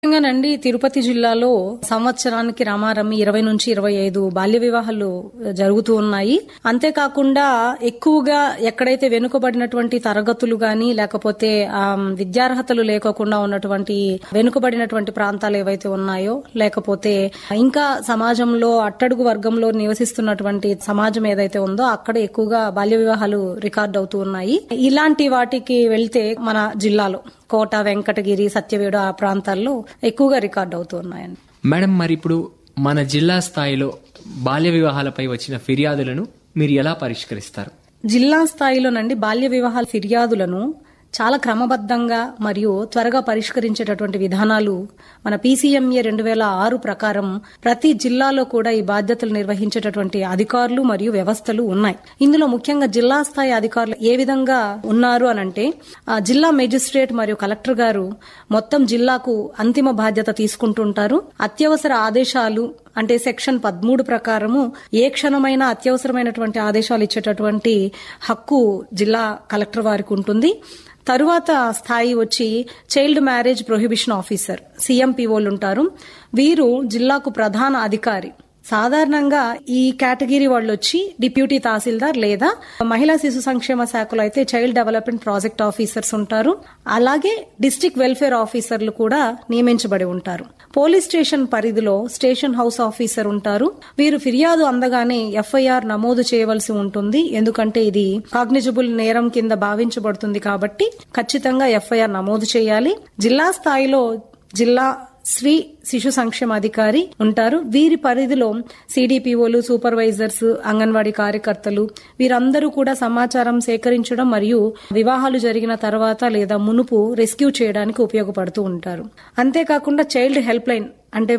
ముఖ్యంగానండి తిరుపతి జిల్లాలో సంవత్సరానికి రామారమి 20 నుంచి 25 బాల్య వివాహాలు జరుగుతూ ఉన్నాయి. అంతేకాకుండా ఎక్కువగా ఎక్కడైతే వెనుకబడినటువంటి తరగతులు గాని లేకపోతే విద్యార్హతలు లేకోకుండా ఉన్నటువంటి వెనుకబడినటువంటి ప్రాంతాలు ఏవైతే ఉన్నాయో లేకపోతే ఇంకా సమాజంలో అట్టడుగు వర్గంలో నివసిస్తున్నటువంటి సమాజం ఏదైతే ఉందో అక్కడ ఎక్కువగా బాల్య వివాహాలు రికార్డ్ అవుతూ ఉన్నాయి. ఇలాంటి వాటికి వెళ్తే మన జిల్లాలో కోట, వెంకటగిరి, సత్యవేడు ఆ ప్రాంతాల్లో ఎక్కువగా రికార్డ్ అవుతూ ఉన్నాయండి. మేడం, మరి ఇప్పుడు మన జిల్లా స్థాయిలో బాల్య వివాహాలపై వచ్చిన ఫిర్యాదులను మీరు ఎలా పరిష్కరిస్తారు? జిల్లా స్థాయిలోనండి బాల్య వివాహాల ఫిర్యాదులను చాలా క్రమబద్ధంగా మరియు త్వరగా పరిష్కరించేటటువంటి విధానాలు మన PCMA 2006 ప్రకారం ప్రతి జిల్లాలో కూడా ఈ బాధ్యతలు నిర్వహించేటటువంటి అధికారులు మరియు వ్యవస్థలు ఉన్నాయి. ఇందులో ముఖ్యంగా జిల్లా స్థాయి అధికారులు ఏ విధంగా ఉన్నారు అనంటే జిల్లా మేజిస్ట్రేట్ మరియు కలెక్టర్ గారు మొత్తం జిల్లాకు అంతిమ బాధ్యత తీసుకుంటుంటారు. అత్యవసర ఆదేశాలు అంటే సెక్షన్ 13 ప్రకారము ఏ క్షణమైనా అత్యవసరమైనటువంటి ఆదేశాలు ఇచ్చేటటువంటి హక్కు జిల్లా కలెక్టర్ వారికి ఉంటుంది. తరువాత స్థాయి వచ్చి చైల్డ్ మ్యారేజ్ ప్రొహిబిషన్ ఆఫీసర్ CMPOలు ఉంటారు. వీరు జిల్లాకు ప్రధాన అధికారి. సాధారణంగా ఈ కేటగిరీ వాళ్ళు వచ్చి డిప్యూటీ తహసీల్దార్ లేదా మహిళా శిశు సంక్షేమ శాఖలో అయితే చైల్డ్ డెవలప్మెంట్ ప్రాజెక్ట్ ఆఫీసర్స్ ఉంటారు. అలాగే డిస్ట్రిక్ట్ వెల్ఫేర్ ఆఫీసర్లు కూడా నియమించబడి ఉంటారు. పోలీస్ స్టేషన్ పరిధిలో స్టేషన్ హౌస్ ఆఫీసర్ ఉంటారు. వీరు ఫిర్యాదు అందగానే FIR నమోదు చేయవలసి ఉంటుంది. ఎందుకంటే ఇది కాగ్నిజబుల్ నేరం కింద భావించబడుతుంది కాబట్టి ఖచ్చితంగా FIR నమోదు చేయాలి. జిల్లా స్థాయిలో జిల్లా శ్రీ శిశు సంక్షేమ అధికారి ఉంటారు. వీరి పరిధిలో CDPOలు, సూపర్వైజర్స్, అంగన్వాడీ కార్యకర్తలు వీరందరూ కూడా సమాచారం సేకరించడం మరియు వివాహాలు జరిగిన తర్వాత లేదా మునుపు రెస్క్యూ చేయడానికి ఉపయోగపడుతూ ఉంటారు. అంతేకాకుండా చైల్డ్ హెల్ప్ లైన్ అంటే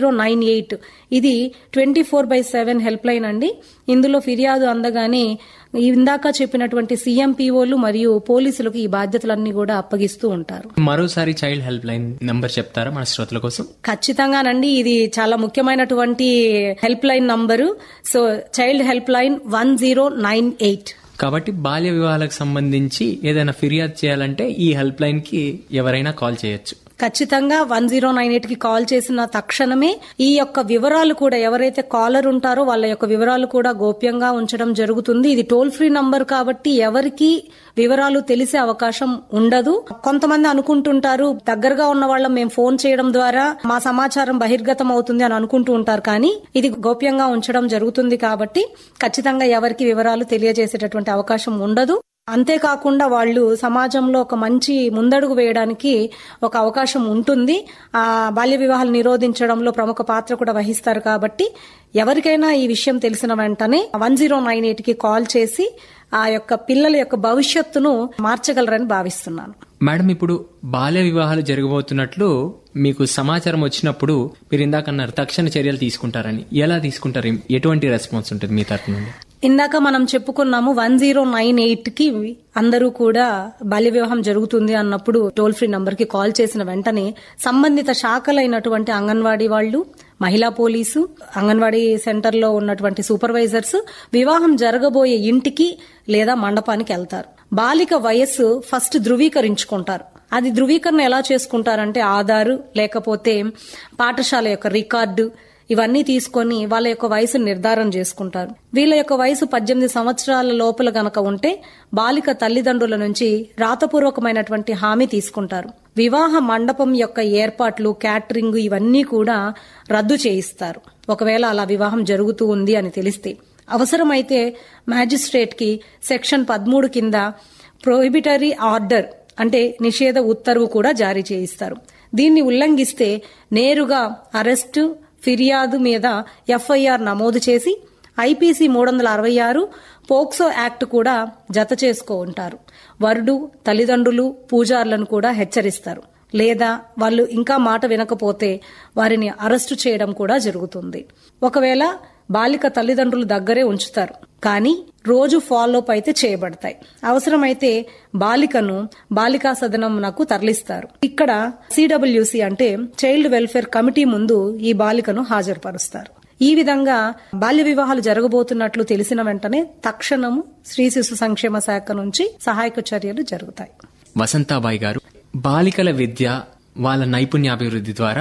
1098 ఇది 24/7 హెల్ప్ లైన్ అండి. ఇందులో ఫిర్యాదు అందగానే ఇందాక చెప్పినటువంటి CMPOలు మరియు పోలీసులకు ఈ బాధ్యతలన్నీ కూడా అప్పగిస్తూ ఉంటారు. మరోసారి చైల్డ్ హెల్ప్ లైన్ నంబర్ చెప్తారా మన శ్రోతల కోసం? ఖచ్చితంగానండి, ఇది చాలా ముఖ్యమైనటువంటి help line number. So child help line 1098. కాబట్టి బాల్య వివాహాలకు సంబంధించి ఏదైనా ఫిర్యాదు చేయాలంటే ఈ హెల్ప్ లైన్ కి ఎవరైనా కాల్ చేయొచ్చు. ఖచ్చితంగా 1098 కి కాల్ చేసిన తక్షణమే ఈ యొక్క వివరాలు కూడా ఎవరైతే కాలర్ ఉంటారో వాళ్ళ యొక్క వివరాలు కూడా గోప్యంగా ఉంచడం జరుగుతుంది. ఇది టోల్ ఫ్రీ నంబర్ కాబట్టి ఎవరికి వివరాలు తెలిసే అవకాశం ఉండదు. కొంతమంది అనుకుంటుంటారు దగ్గరగా ఉన్న వాళ్ళం మేము ఫోన్ చేయడం ద్వారా మా సమాచారం బహిర్గతం అవుతుంది అని అనుకుంటూ ఉంటారు. కానీ ఇది గోప్యంగా ఉంచడం జరుగుతుంది కాబట్టి ఖచ్చితంగా ఎవరికి వివరాలు తెలియజేసేటటువంటి అవకాశం ఉండదు. అంతేకాకుండా వాళ్ళు సమాజంలో ఒక మంచి ముందడుగు వేయడానికి ఒక అవకాశం ఉంటుంది. ఆ బాల్య వివాహాలు నిరోధించడంలో ప్రముఖ పాత్ర కూడా వహిస్తారు. కాబట్టి ఎవరికైనా ఈ విషయం తెలిసిన వెంటనే 1098 కి కాల్ చేసి ఆ యొక్క పిల్లల యొక్క భవిష్యత్తును మార్చగలరని భావిస్తున్నాను. మేడం, ఇప్పుడు బాల్య వివాహాలు జరగబోతున్నట్లు మీకు సమాచారం వచ్చినప్పుడు మీరు ఇందాక అన్నారు తక్షణ చర్యలు తీసుకుంటారని. ఎలా తీసుకుంటారు? ఎటువంటి రెస్పాన్స్ ఉంటుంది మీ తరఫు నుండి? ఇందాక మనం చెప్పుకున్నాము 1098 కి అందరూ కూడా బాల్య వివాహం జరుగుతుంది అన్నప్పుడు టోల్ ఫ్రీ నంబర్ కి కాల్ చేసిన వెంటనే సంబంధిత శాఖలైనటువంటి అంగన్వాడీ వాళ్ళు, మహిళా పోలీసు, అంగన్వాడీ సెంటర్ లో ఉన్నటువంటి సూపర్వైజర్స్ వివాహం జరగబోయే ఇంటికి లేదా మండపానికి వెళ్తారు. బాలిక వయస్సు ఫస్ట్ ధృవీకరించుకుంటారు. అది ధృవీకరణ ఎలా చేసుకుంటారంటే ఆధారు లేకపోతే పాఠశాల యొక్క రికార్డు ఇవన్నీ తీసుకొని వాళ్ళ యొక్క వయసు నిర్ధారణ చేసుకుంటారు. వీళ్ళ యొక్క వయసు 18 సంవత్సరాల లోపల గనక ఉంటే బాలిక తల్లిదండ్రుల నుంచి రాతపూర్వకమైనటువంటి హామీ తీసుకుంటారు. వివాహ మండపం యొక్క ఏర్పాట్లు, క్యాటరింగ్ ఇవన్నీ కూడా రద్దు చేయిస్తారు. ఒకవేళ అలా వివాహం జరుగుతూ ఉంది అని తెలిస్తే అవసరమైతే మ్యాజిస్ట్రేట్ కి సెక్షన్ 13 కింద ప్రొహిబిటరీ ఆర్డర్ అంటే నిషేధ ఉత్తర్వు కూడా జారీ చేయిస్తారు. దీన్ని ఉల్లంఘిస్తే నేరుగా అరెస్టు, ఫిర్యాదు మీద FIR నమోదు చేసి IPC 366, పోక్సో యాక్ట్ కూడా జత చేసుకుంటారు. వరుడు, తల్లిదండ్రులు, పూజారులను కూడా హెచ్చరిస్తారు. లేదా వాళ్ళు ఇంకా మాట వినకపోతే వారిని అరెస్టు చేయడం కూడా జరుగుతుంది. ఒకవేళ బాలిక తల్లిదండ్రులు దగ్గరే ఉంచుతారు, కానీ రోజు ఫాలోఅప్ అయితే చేయబడతాయి. అవసరమైతే బాలికను బాలికా సదనంకు తరలిస్తారు. ఇక్కడ CWC అంటే చైల్డ్ వెల్ఫేర్ కమిటీ ముందు ఈ బాలికను హాజరుపరుస్తారు. ఈ విధంగా బాల్య వివాహాలు జరగబోతున్నట్లు తెలిసిన వెంటనే తక్షణము స్త్రీ శిశు సంక్షేమ శాఖ నుంచి సహాయక చర్యలు జరుగుతాయి. వసంతాబాయి గారు, బాలికల విద్య, వాళ్ళ నైపుణ్యాభివృద్ధి ద్వారా